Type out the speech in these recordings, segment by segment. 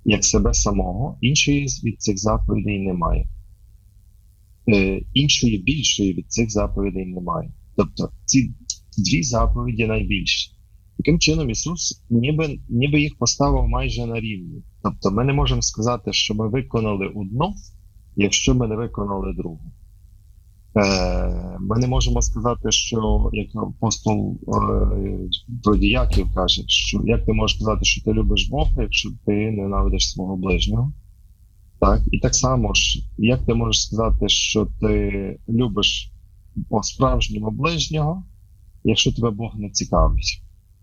як себе самого, іншої від цих заповідей немає. Іншої більшої від цих заповідей немає. Тобто ці дві заповіді найбільші. Таким чином, Ісус ніби їх поставив майже на рівні. Тобто ми не можемо сказати, що ми виконали одну, якщо ми не виконали другу. Ми не можемо сказати, що, як апостол Яків каже, що як ти можеш сказати, що ти любиш Бога, якщо ти ненавидиш свого ближнього. Так? І так само ж, як ти можеш сказати, що ти любиш по-справжньому ближнього, якщо тебе Бог не цікавить.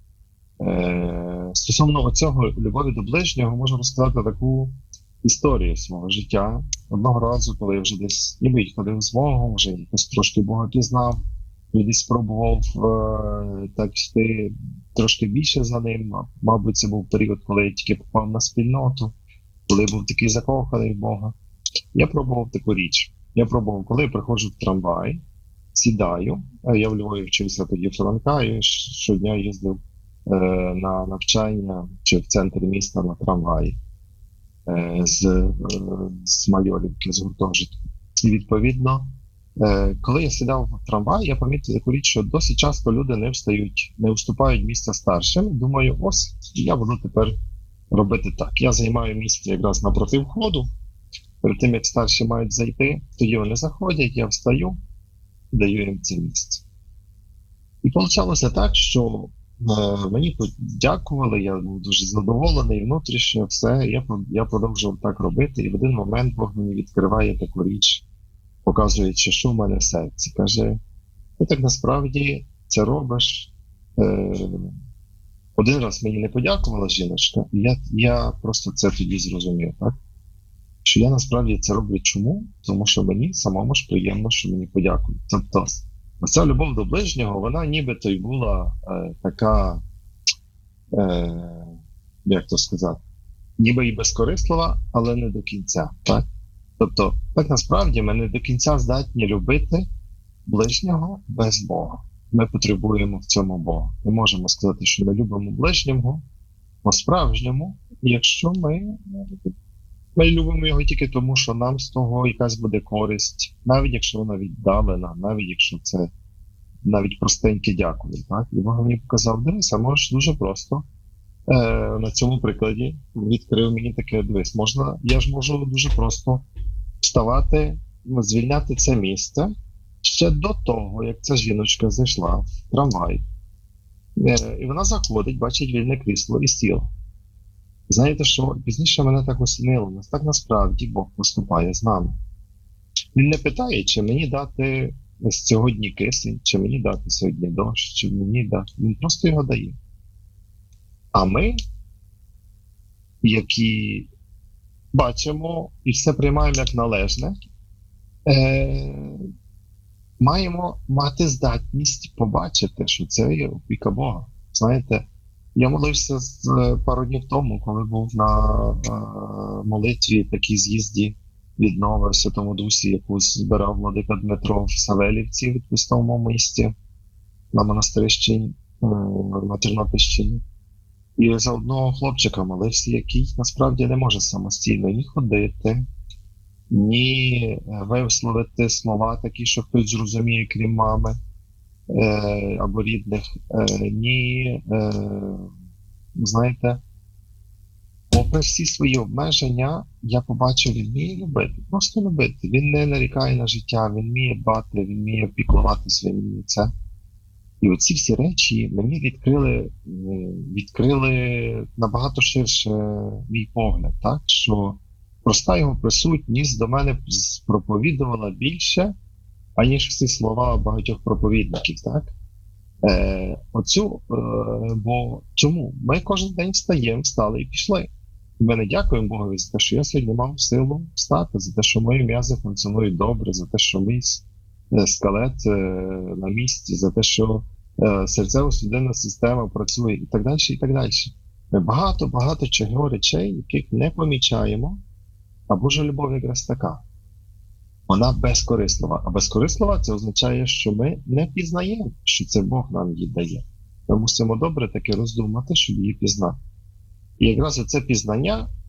Стосовно цього любові до ближнього, можу розказати таку історію свого життя. Одного разу, коли я вже десь ніби ходив з Богом, вже якось трошки Бога пізнав, я десь спробував так йти трошки більше за ним. Мабуть, це був період, коли я тільки попав на спільноту, коли я був такий закоханий в Бога. Я пробував таку річ. Коли я приходжу в трамвай, сідаю, я в Львові вчився тоді в Франка, і щодня їздив на навчання чи в центрі міста на трамваї з Майорівки, з гуртожитку. І відповідно, коли я сідав в трамвай, я помітив таку річ, що досить часто люди не уступають місця старшим. Думаю, ось, я буду тепер робити так. Я займаю місце якраз напроти входу, перед тим, як старші мають зайти, тоді вони заходять, я встаю, даю їм це місце. І вийшло так, що мені подякували, я був дуже задоволений, внутрішньо все, я продовжував так робити, і в один момент Бог мені відкриває таку річ, показуючи, що в мене в серці. Каже, ти так насправді це робиш. Один раз мені не подякувала жіночка, і я просто це тоді зрозумів, так? Що я насправді це роблю чому? Тому що мені самому ж приємно, що мені подякують. Тобто, оця любов до ближнього, вона нібито й була така, як то сказати, ніби і безкорислива, але не до кінця. Так? Тобто, так насправді ми не до кінця здатні любити ближнього без Бога. Ми потребуємо в цьому Бога. Ми можемо сказати, що ми любимо ближнього по-справжньому, якщо ми любимо його тільки тому, що нам з того якась буде користь, навіть якщо вона віддалена, навіть якщо це навіть простеньке дякую. Так? І Бог мені показав, дивися, можеш дуже просто на цьому прикладі відкрив мені таке, дивись, я ж можу дуже просто вставати, звільняти це місце ще до того, як ця жіночка зайшла в трамвай. І вона заходить, бачить вільне крісло і сіла. Знаєте, що пізніше мене так осінило, так насправді Бог поступає з нами. Він не питає, чи мені дати сьогодні кисень, чи мені дати сьогодні дощ, чи мені дати. Він просто його дає. А ми, які бачимо і все приймаємо як належне, маємо мати здатність побачити, що це є опіка Бога. Знаєте, я молився пару днів тому, коли був на молитві, такій з'їзді віднови в Святому Дусі, яку збирав владика Дмитро в Савелівці, в відпустовому місті на Монастирищині, на Тернопільщині. І за одного хлопчика молився, який насправді не може самостійно ні ходити, ні висловити слова такі, що хтось зрозуміє, крім мами або рідних, ні, знаєте, попри всі свої обмеження, я побачив, він вміє любити, просто любити. Він не нарікає на життя, він вміє дбати, він вміє піклувати своє це. І оці всі речі мені відкрили набагато ширше мій погляд, так, що проста його присутність до мене проповідувала більше, аніж всі слова багатьох проповідників, так? Бо чому? Ми кожен день встали і пішли. Ми не дякуємо Богові за те, що я сьогодні мав силу встати, за те, що мої м'язи функціонують добре, за те, що мій скелет на місці, за те, що серцево-судинна система працює і так далі, і так далі. Ми багато чого речей, яких не помічаємо, а Божа любов якраз така. Вона безкорислива. А безкорислива – це означає, що ми не пізнаємо, що це Бог нам її дає. Ми мусимо добре таки роздумати, щоб її пізнати. І якраз це пізнання